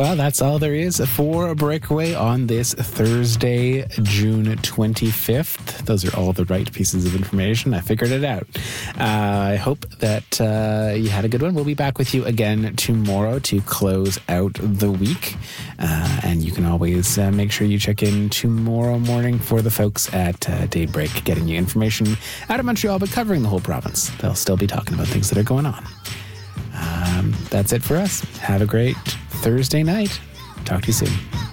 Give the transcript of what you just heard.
Well, that's all there is for Breakaway on this Thursday, June 25th. Those are all the right pieces of information. I figured it out. I hope that you had a good one. We'll be back with you again tomorrow to close out the week. And you can always make sure you check in tomorrow morning for the folks at Daybreak, getting you information out of Montreal, but covering the whole province. They'll still be talking about things that are going on. That's it for us. Have a great Thursday night. Talk to you soon.